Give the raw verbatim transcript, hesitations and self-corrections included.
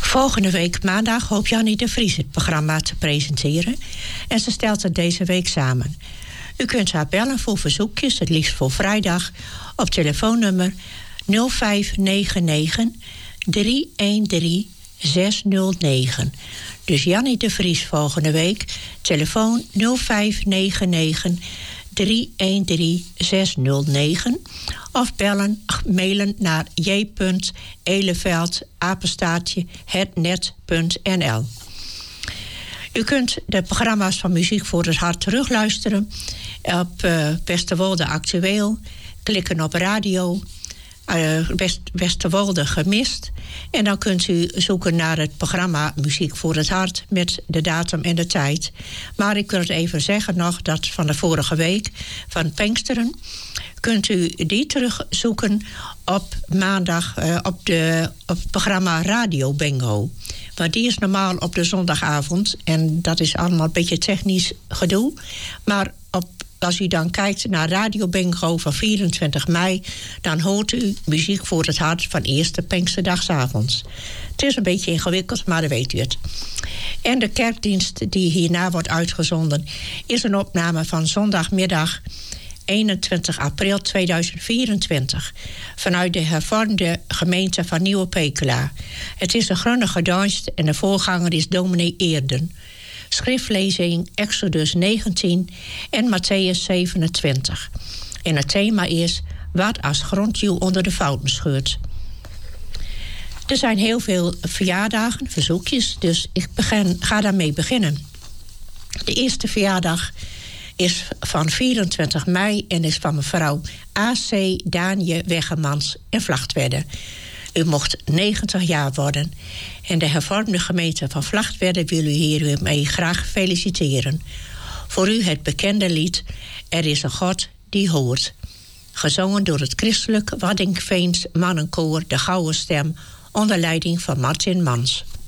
Volgende week maandag hoopt Jannie de Vries het programma te presenteren. En ze stelt het deze week samen. U kunt haar bellen voor verzoekjes, het liefst voor vrijdag, op telefoonnummer nul vijf negen negen drie een drie zes nul negen. Dus Jannie de Vries volgende week, telefoon nul vijf negen negen drie een drie zes nul negen. Of bellen, mailen naar j punt eleveld apenstaartje hetnet punt n l. U kunt de programma's van Muziek voor het Hart terugluisteren op uh, Westerwolde Actueel. Klikken op radio, uh, West, Westerwolde Gemist. En dan kunt u zoeken naar het programma Muziek voor het Hart met de datum en de tijd. Maar ik wil het even zeggen nog dat van de vorige week, van Pinksteren, kunt u die terugzoeken op maandag uh, op, de, op het programma Radio Bingo. Maar die is normaal op de zondagavond. En dat is allemaal een beetje technisch gedoe. Maar op, als u dan kijkt naar Radio Bingo van vierentwintig mei... dan hoort u Muziek voor het Hart van eerste Pinksterdagsavonds. Het is een beetje ingewikkeld, maar dan weet u het. En de kerkdienst die hierna wordt uitgezonden is een opname van zondagmiddag eenentwintig april tweeduizend vierentwintig... vanuit de hervormde gemeente van Nieuwe Pekela. Het is een grunnige dienst en de voorganger is dominee Eerden. Schriftlezing Exodus negentien en Matthäus zevenentwintig. En het thema is wat als grondjuw onder de vouten scheurt. Er zijn heel veel verjaardagen, verzoekjes, dus ik begin, ga daarmee beginnen. De eerste verjaardag is van vierentwintig mei en is van mevrouw A C Daanje Weggemans in Vlagtwedde. U mocht negentig jaar worden. En de hervormde gemeente van Vlagtwedde wil u hiermee graag feliciteren. Voor u het bekende lied Er is een God die hoort. Gezongen door het christelijk Waddingveens mannenkoor De Gouden Stem onder leiding van Martin Mans.